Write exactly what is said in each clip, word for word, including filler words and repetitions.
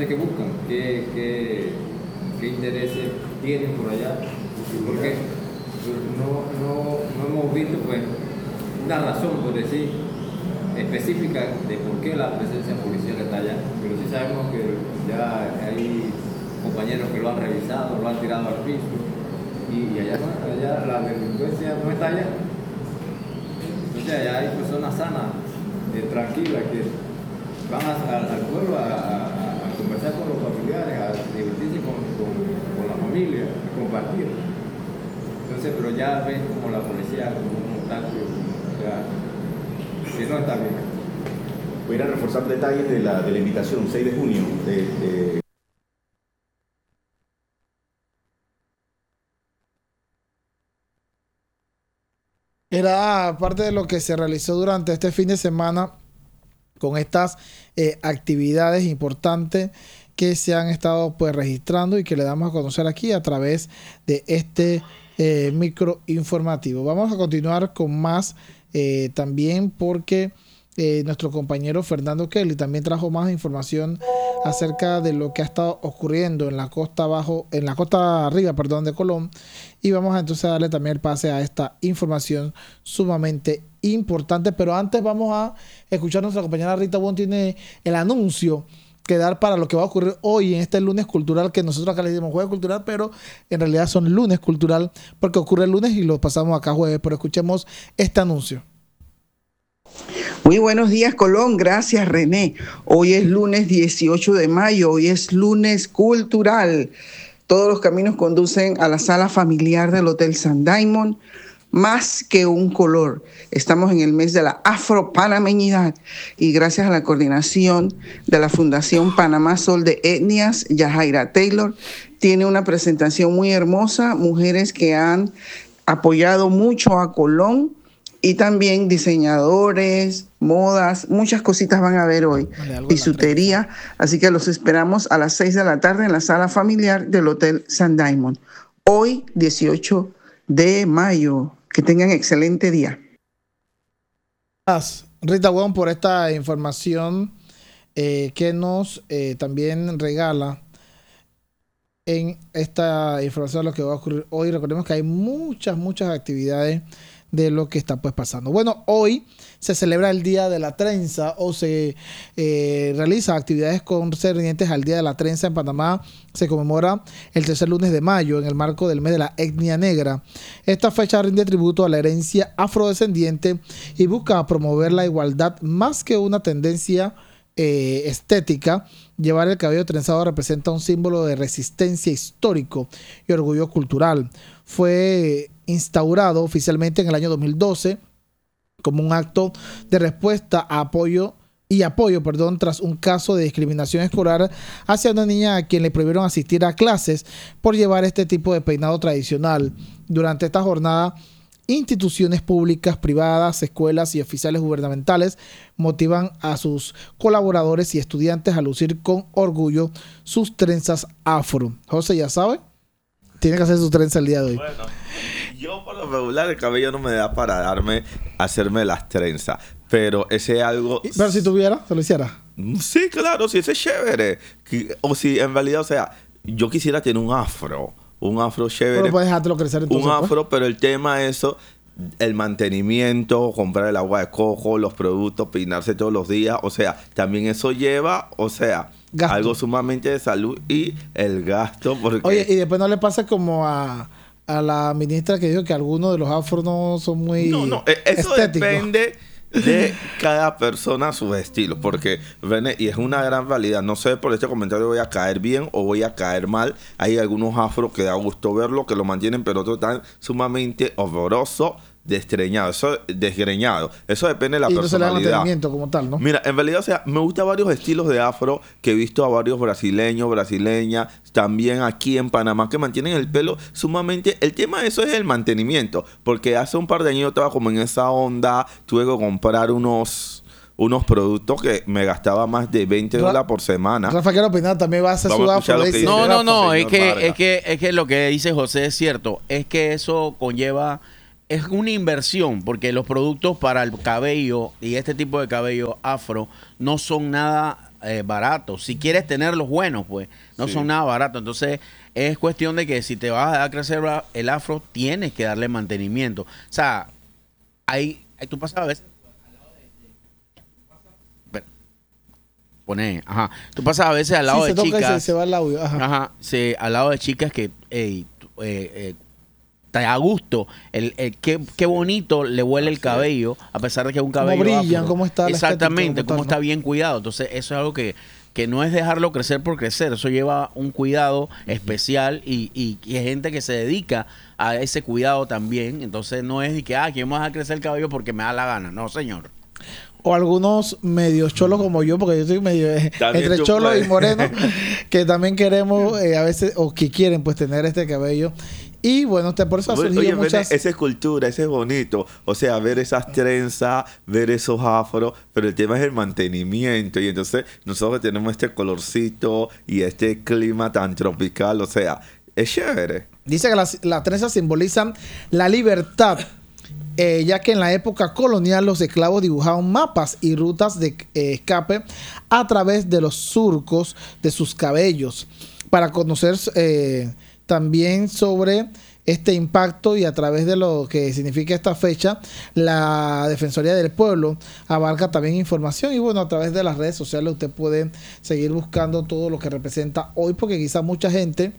sé qué buscan, qué, qué, qué intereses tienen por allá, porque no, no, no hemos visto pues una razón, por decir, específica de por qué la presencia policial está allá, pero sí sabemos que ya hay compañeros que lo han revisado, lo han tirado al piso, y, y allá, no, allá la delincuencia no está allá. Entonces allá hay personas sanas, eh, tranquilas, que van a, a, al pueblo a, a, a conversar con los familiares, a divertirse con, con, con la familia, a compartir. Entonces, pero ya ven como la policía, como un tanque, ya, que no está bien. Voy a ir a reforzar detalles de la, de la invitación, seis de junio. De, de... Era parte de lo que se realizó durante este fin de semana con estas eh, actividades importantes que se han estado pues registrando y que le damos a conocer aquí a través de este eh, micro informativo. Vamos a continuar con más eh, también porque eh, nuestro compañero Fernando Kelly también trajo más información acerca de lo que ha estado ocurriendo en la costa abajo, en la costa arriba, perdón, de Colón, y vamos a entonces darle también el pase a esta información sumamente importante. Pero antes vamos a escuchar a nuestra compañera Rita Bon, tiene el anuncio que dar para lo que va a ocurrir hoy en este lunes cultural, que nosotros acá le decimos jueves cultural, pero en realidad son lunes cultural porque ocurre el lunes y lo pasamos acá jueves. Pero escuchemos este anuncio. Muy buenos días, Colón. Gracias, René. Hoy es lunes dieciocho de mayo. Hoy es lunes cultural. Todos los caminos conducen a la sala familiar del Hotel San Diamond. Más que un color. Estamos en el mes de la afropanameñidad y gracias a la coordinación de la Fundación Panamá Sol de Etnias, Yajaira Taylor, tiene una presentación muy hermosa. Mujeres que han apoyado mucho a Colón. Y también diseñadores, modas, muchas cositas van a ver hoy. Bisutería. Así que los esperamos a las seis de la tarde en la sala familiar del Hotel San Diamond. Hoy, dieciocho de mayo. Que tengan excelente día. Gracias, Rita Bon, por esta información eh, que nos eh, también regala en esta información de lo que va a ocurrir hoy. Recordemos que hay muchas, muchas actividades de lo que está pues pasando. Bueno, hoy se celebra el Día de la Trenza o se eh, realiza actividades concernientes al Día de la Trenza en Panamá. Se conmemora el tercer lunes de mayo en el marco del mes de la etnia negra. Esta fecha rinde tributo a la herencia afrodescendiente y busca promover la igualdad más que una tendencia eh, estética. Llevar el cabello trenzado representa un símbolo de resistencia histórico y orgullo cultural. Fue instaurado oficialmente en el año dos mil doce como un acto de respuesta a apoyo y apoyo, perdón, tras un caso de discriminación escolar hacia una niña a quien le prohibieron asistir a clases por llevar este tipo de peinado tradicional. Durante esta jornada, instituciones públicas, privadas, escuelas y oficiales gubernamentales motivan a sus colaboradores y estudiantes a lucir con orgullo sus trenzas afro. José, ya sabe, tiene que hacer su trenza el día de hoy. Bueno, yo por lo regular el cabello no me da para darme, hacerme las trenzas, pero ese es algo... Pero si tuviera, ¿se lo hiciera? Sí, claro, sí, ese es chévere. O si en realidad, o sea, yo quisiera tener un afro, un afro chévere. Pero puedes dejártelo crecer entonces. Un afro, pues. pero el tema es eso, el mantenimiento, comprar el agua de coco, los productos, peinarse todos los días, o sea, también eso lleva, o sea... Gasto. Algo sumamente de salud y el gasto. Porque... Oye, y después no le pasa como a, a la ministra que dijo que algunos de los afros no son muy No, no, eso estéticos. Depende de cada persona, sus estilos. Porque, René, y es una gran realidad. No sé, por este comentario voy a caer bien o voy a caer mal. Hay algunos afros que da gusto verlo, que lo mantienen, pero otros están sumamente horrorosos. Desgreñado, eso desgreñado. Eso depende de la y no personalidad. Se le da mantenimiento como tal, ¿no? Mira, en realidad, o sea, me gustan varios estilos de afro que he visto a varios brasileños, brasileñas, también aquí en Panamá, que mantienen el pelo sumamente... El tema de eso es el mantenimiento, porque hace un par de años yo estaba como en esa onda, tuve que comprar unos... unos productos que me gastaba más de veinte dólares por semana. Rafa, quiero opinar, también va a hacer su afro. No, no, no, es que, es, que, es que lo que dice José es cierto. Es que eso conlleva... Es una inversión, porque los productos para el cabello y este tipo de cabello afro no son nada eh, baratos. Si quieres tener los buenos, pues no sí. son nada baratos. Entonces es cuestión de que si te vas a dar a crecer el afro, tienes que darle mantenimiento. O sea, hay, hay tú pasas a veces Pone, ajá. Tú pasas a veces al lado sí, de se chicas. Toca y se, se va al audio. Ajá. Ajá. Se, al lado de chicas que hey, eh, eh, te da gusto. El, el, qué, qué bonito le huele el cabello, a pesar de que es un cabello. Cómo brillan, afro. cómo está. Exactamente, cómo cómo está bien cuidado. Entonces, eso es algo que, que no es dejarlo crecer por crecer. Eso lleva un cuidado especial y, y, y hay gente que se dedica a ese cuidado también. Entonces, no es de que, ah, que vamos a dejar crecer el cabello porque me da la gana. No, señor. O algunos medios cholos como yo, porque yo soy medio eh, entre cholo puedes. y moreno, que también queremos eh, a veces, o que quieren pues tener este cabello. Y bueno, usted por eso ha surgido Oye, muchas... Esa es cultura, ese es bonito. O sea, ver esas trenzas, ver esos afros, pero el tema es el mantenimiento. Y entonces nosotros tenemos este colorcito y este clima tan tropical. O sea, es chévere. Dice que las, las trenzas simbolizan la libertad. Eh, ya que en la época colonial los esclavos dibujaban mapas y rutas de eh, escape a través de los surcos de sus cabellos para conocer eh, también sobre este impacto y a través de lo que significa esta fecha, la Defensoría del Pueblo abarca también información y bueno, a través de las redes sociales usted puede seguir buscando todo lo que representa hoy porque quizá mucha gente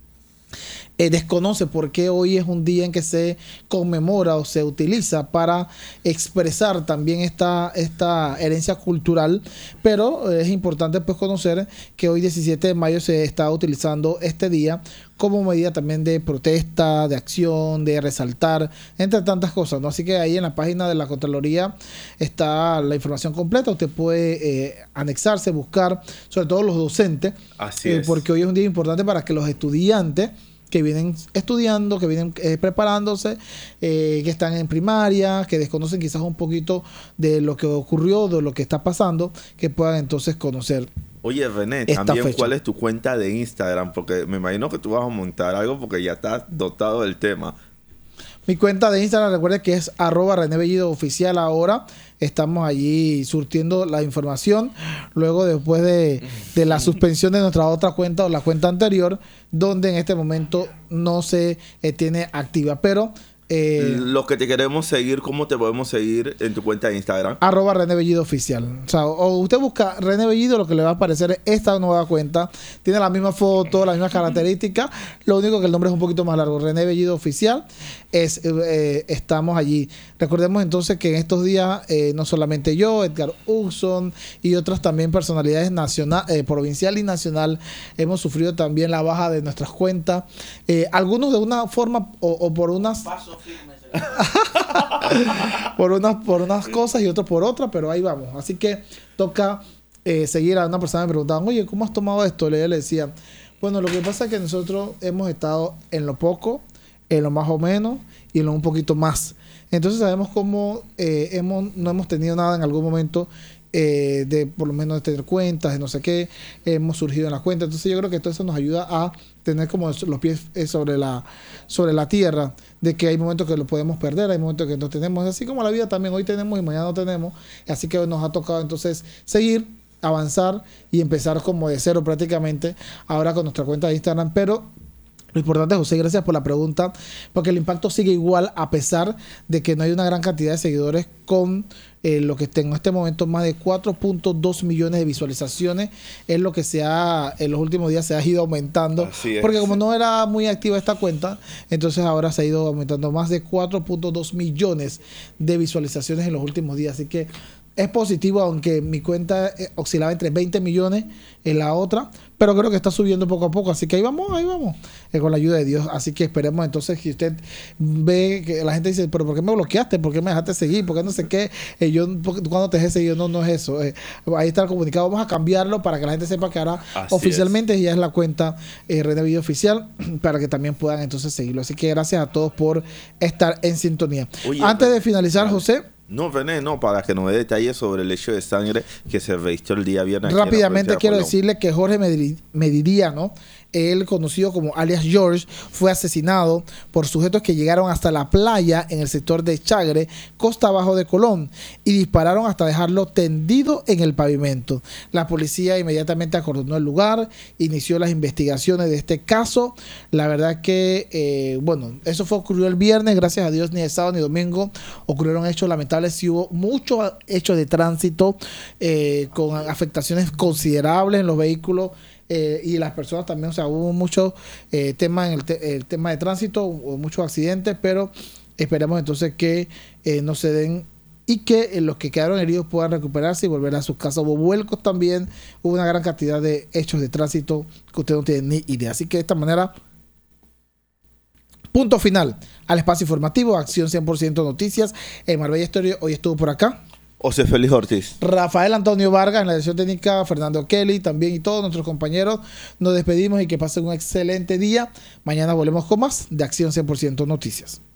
Eh, desconoce por qué hoy es un día en que se conmemora o se utiliza para expresar también esta, esta herencia cultural, pero eh, es importante pues conocer que hoy diecisiete de mayo se está utilizando este día como medida también de protesta, de acción, de resaltar, entre tantas cosas, ¿no? Así que ahí en la página de la Contraloría está la información completa, usted puede eh, anexarse, buscar, sobre todo los docentes, Así eh, es. porque hoy es un día importante para que los estudiantes que vienen estudiando, que vienen eh, preparándose, eh, que están en primaria, que desconocen quizás un poquito de lo que ocurrió, de lo que está pasando, que puedan entonces conocer. Oye, René, esta también fecha. ¿Cuál es tu cuenta de Instagram? Porque me imagino que tú vas a montar algo porque ya estás dotado del tema. Mi cuenta de Instagram, recuerde que es arroba René Bellido Oficial ahora. Estamos allí surtiendo la información. Luego, después de, de la suspensión de nuestra otra cuenta o la cuenta anterior, donde en este momento no se eh, tiene activa. Pero Eh, Los que te queremos seguir, ¿cómo te podemos seguir en tu cuenta de Instagram? Arroba René Bellido Oficial. O sea, o usted busca René Bellido, lo que le va a aparecer es esta nueva cuenta. Tiene la misma foto, las mismas características. Lo único que el nombre es un poquito más largo. René Bellido Oficial. Es, eh, estamos allí. Recordemos entonces que en estos días, eh, no solamente yo, Edgar Hudson y otras también personalidades nacional, eh, provincial y nacional, hemos sufrido también la baja de nuestras cuentas. Eh, algunos de una forma o, o por unas... por unas por unas cosas y otros por otras, pero ahí vamos. Así que toca eh, seguir. A una persona me preguntaban, oye, ¿cómo has tomado esto? Le, le decía, bueno, lo que pasa es que nosotros hemos estado en lo poco, en lo más o menos y en lo un poquito más. Entonces sabemos cómo eh, hemos, no hemos tenido nada en algún momento eh, de por lo menos de tener cuentas, de no sé qué, hemos surgido en las cuentas. Entonces yo creo que todo eso nos ayuda a tener como los pies eh, sobre la sobre la tierra, de que hay momentos que lo podemos perder, hay momentos que no tenemos, así como la vida también, hoy tenemos y mañana no tenemos, así que nos ha tocado entonces seguir, avanzar y empezar como de cero prácticamente ahora con nuestra cuenta de Instagram, pero lo importante, José, gracias por la pregunta, porque el impacto sigue igual a pesar de que no hay una gran cantidad de seguidores con eh, lo que tengo en este momento, más de cuatro punto dos millones de visualizaciones, es lo que se ha, en los últimos días se ha ido aumentando, porque como no era muy activa esta cuenta, entonces ahora se ha ido aumentando más de cuatro punto dos millones de visualizaciones en los últimos días, así que es positivo, aunque mi cuenta oscilaba entre veinte millones en la otra, pero creo que está subiendo poco a poco, así que ahí vamos, ahí vamos, eh, con la ayuda de Dios. Así que esperemos entonces que usted ve que la gente dice, pero ¿por qué me bloqueaste? ¿Por qué me dejaste seguir? ¿Por qué no sé qué? Eh, yo cuando te dejé seguir, no, no es eso. Eh, ahí está el comunicado, vamos a cambiarlo para que la gente sepa que ahora así oficialmente es. Ya es la cuenta eh, René Bellido Oficial, para que también puedan entonces seguirlo. Así que gracias a todos por estar en sintonía. Oye, Antes de finalizar, José, No, René, no, para que nos dé detalles sobre el hecho de sangre que se registró el día viernes. aquí en la Rápidamente provincia de quiero Colón. decirle que Jorge Medri- Mediriano, él conocido como alias George, fue asesinado por sujetos que llegaron hasta la playa en el sector de Chagre, costa abajo de Colón, y dispararon hasta dejarlo tendido en el pavimento. La policía inmediatamente acordonó el lugar, inició las investigaciones de este caso. La verdad que, eh, bueno, eso fue ocurrió el viernes, gracias a Dios ni el sábado ni domingo ocurrieron hechos lamentables. Sí hubo muchos hechos de tránsito eh, con afectaciones considerables en los vehículos. Eh, y las personas también, o sea, hubo muchos eh, temas en el, te el tema de tránsito, hubo muchos accidentes, pero esperamos entonces que eh, no se den y que eh, los que quedaron heridos puedan recuperarse y volver a sus casas. Hubo vuelcos también, hubo una gran cantidad de hechos de tránsito que usted no tiene ni idea. Así que de esta manera, punto final al espacio informativo, Acción cien por ciento Noticias. En Marbella Estéreo hoy estuvo por acá José Félix Ortiz. Rafael Antonio Vargas en la dirección técnica, Fernando Kelly también y todos nuestros compañeros. Nos despedimos y que pasen un excelente día. Mañana volvemos con más de Acción cien por ciento Noticias.